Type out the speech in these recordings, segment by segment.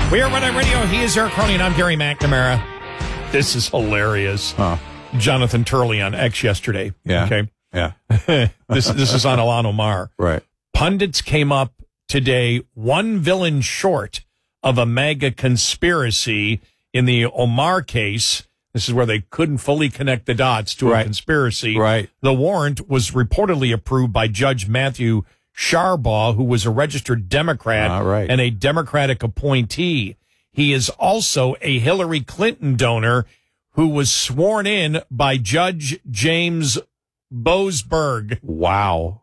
We are Red Radio. He is Eric Crony, and I'm Gary McNamara. This is hilarious. Jonathan Turley on X yesterday. Yeah. Okay. Yeah. This is on Ilhan Omar. Right. Pundits came up today one villain short of a mega conspiracy in the Omar case. This is where they couldn't fully connect the dots to a conspiracy. Right. The warrant was reportedly approved by Judge Matthew Sharbaugh, who was a registered Democrat and a Democratic appointee. He is also a Hillary Clinton donor who was sworn in by Judge James Boasberg. Wow.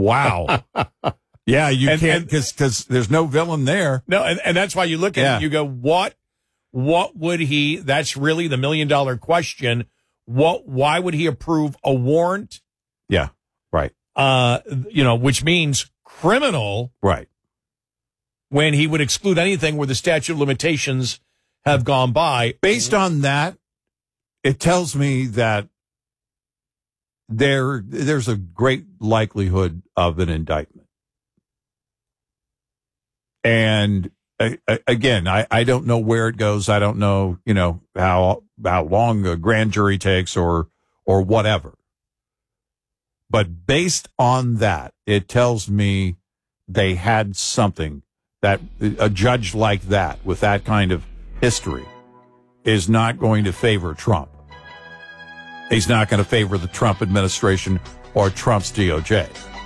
Yeah, you can't, because there's no villain there. No, and that's why you look at it and you go, what would he, that's really the $1 million question. Why would he approve a warrant? Yeah, right. Which means criminal. Right. When he would exclude anything where the statute of limitations have gone by. Based on that, it tells me that there's a great likelihood of an indictment. And again, I don't know where it goes. I don't know, how long a grand jury takes or whatever. But based on that, it tells me they had something that a judge like that with that kind of history is not going to favor Trump. He's not going to favor the Trump administration or Trump's DOJ.